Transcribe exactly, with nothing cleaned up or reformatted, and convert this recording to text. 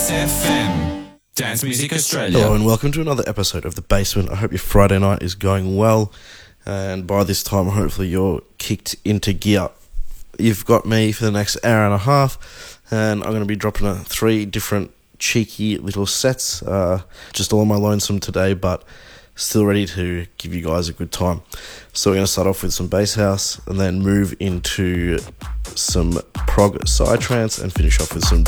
F M, Dance Music Australia. Hello and welcome to another episode of The Basement. I hope your Friday night is going well, and by this time hopefully you're kicked into gear. You've got me for the next hour and a half, and I'm going to be dropping a three different cheeky little sets, uh, just all on my lonesome today, but still ready to give you guys a good time. So we're going to start off with some bass house, and then move into some prog psytrance, and finish off with some